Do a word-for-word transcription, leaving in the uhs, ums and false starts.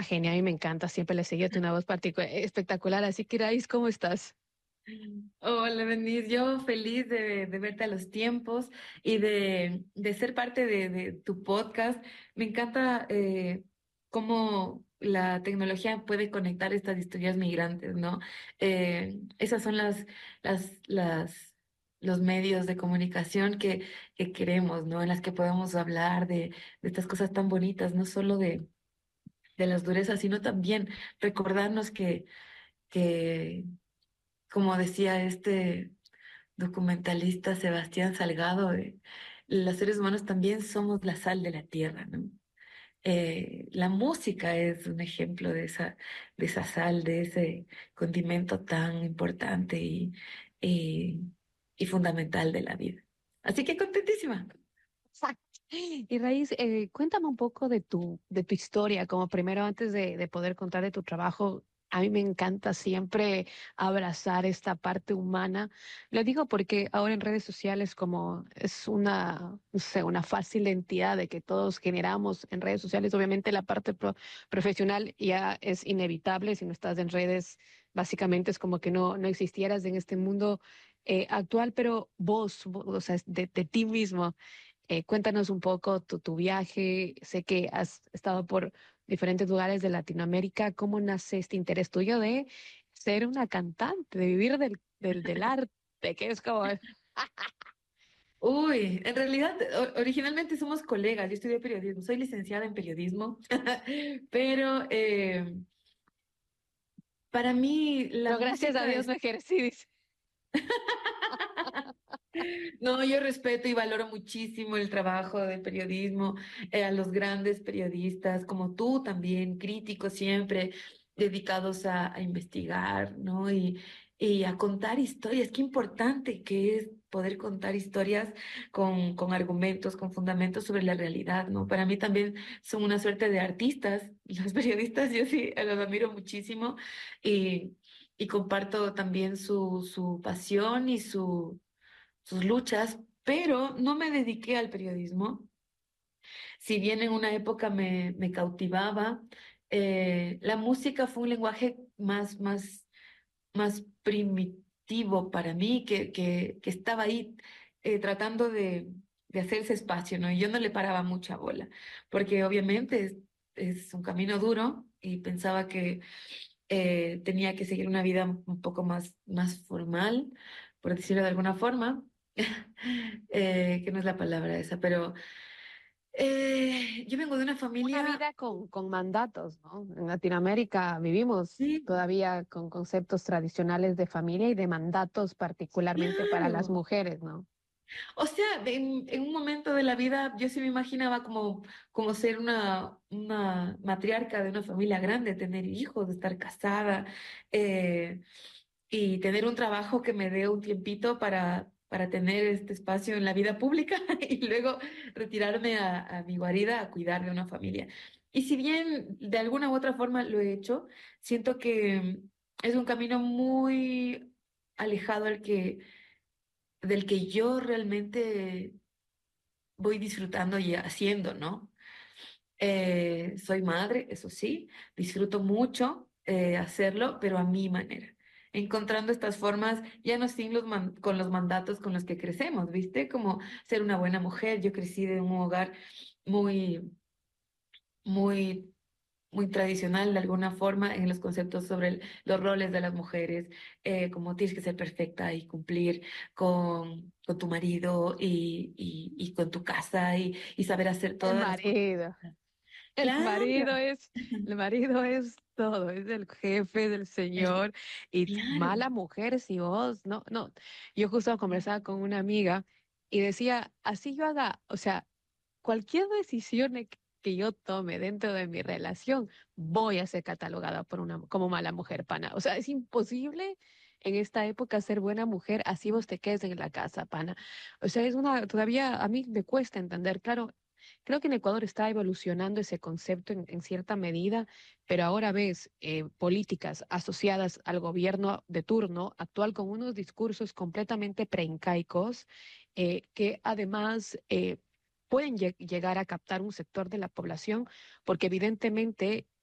genia, a mí me encanta, siempre le seguí, tiene una voz particu- espectacular, así que Irais, ¿cómo estás? Hola, Denise. Yo feliz de, de verte a los tiempos y de, de ser parte de, de tu podcast. Me encanta eh, cómo la tecnología puede conectar estas historias migrantes, ¿no? Eh, esas son las, las, las, los medios de comunicación que, que queremos, ¿no? En las que podemos hablar de, de estas cosas tan bonitas, no solo de, de las durezas, sino también recordarnos que, que, como decía este documentalista Sebastián Salgado, eh, los seres humanos también somos la sal de la tierra, ¿no? Eh, la música es un ejemplo de esa, de esa sal, de ese condimento tan importante y, y, y fundamental de la vida. Así que contentísima. Exacto. Y Raíz, eh, cuéntame un poco de tu, de tu historia, como primero antes de, de poder contar de tu trabajo. A mí me encanta siempre abrazar esta parte humana. Lo digo porque ahora en redes sociales como es una, no sé, una fácil identidad de que todos generamos en redes sociales, obviamente la parte pro- profesional ya es inevitable. Si no estás en redes, básicamente es como que no, no existieras en este mundo eh, actual, pero vos, vos, o sea, de, de ti mismo. Eh, cuéntanos un poco tu, tu viaje. Sé que has estado por diferentes lugares de Latinoamérica. ¿Cómo nace este interés tuyo de ser una cantante, de vivir del, del, del arte? Que es como, Uy, en realidad, o- originalmente somos colegas. Yo estudié periodismo, soy licenciada en periodismo, pero eh, para mí la pero gracias a música Dios es... no ejercí, dice. No, yo respeto y valoro muchísimo el trabajo de periodismo, eh, a los grandes periodistas como tú también, críticos siempre, dedicados a, a investigar, ¿no? Y, y a contar historias. Qué importante que es poder contar historias con, con argumentos, con fundamentos sobre la realidad, ¿no? Para mí también son una suerte de artistas. Los periodistas, yo sí los admiro muchísimo y, y comparto también su, su pasión y su sus luchas, pero no me dediqué al periodismo. Si bien en una época me, me cautivaba, eh, la música fue un lenguaje más, más, más primitivo para mí, que, que, que estaba ahí eh, tratando de, de hacerse espacio, ¿no? Y yo no le paraba mucha bola, porque obviamente es, es un camino duro y pensaba que eh, tenía que seguir una vida un poco más, más formal, por decirlo de alguna forma, eh, que no es la palabra esa, pero eh, yo vengo de una Una familia, vida con, con mandatos, ¿no? En Latinoamérica vivimos sí, todavía con conceptos tradicionales de familia y de mandatos particularmente para las claro. mujeres, ¿no? O sea, en, en un momento de la vida yo sí me imaginaba como, como ser una, una matriarca de una familia grande, tener hijos, estar casada, eh, y tener un trabajo que me dé un tiempito para, para tener este espacio en la vida pública y luego retirarme a, a mi guarida a cuidar de una familia. Y si bien de alguna u otra forma lo he hecho, siento que es un camino muy alejado al que, del que yo realmente voy disfrutando y haciendo, ¿no? Eh, soy madre, eso sí, disfruto mucho eh, hacerlo, pero a mi manera, encontrando estas formas, ya no sin los man- con los mandatos con los que crecemos, ¿viste? Como ser una buena mujer. Yo crecí de un hogar muy, muy, muy tradicional de alguna forma en los conceptos sobre el- los roles de las mujeres, eh, como tienes que ser perfecta y cumplir con, con tu marido y, y, y con tu casa y, y saber hacer El todas las cosas. marido. El Claro. marido es, el marido es todo, es el jefe del El, señor y claro, mala mujer si vos, no, no. Yo justo conversaba con una amiga y decía, así yo haga, o sea, cualquier decisión e- que yo tome dentro de mi relación, voy a ser catalogada por una, como mala mujer, pana. O sea, es imposible en esta época ser buena mujer, así vos te quedes en la casa, pana. O sea, es una, todavía a mí me cuesta entender, claro. Creo que en Ecuador está evolucionando ese concepto en, en cierta medida, pero ahora ves eh, políticas asociadas al gobierno de turno actual con unos discursos completamente preincaicos eh, que además eh, pueden lle- llegar a captar un sector de la población, porque evidentemente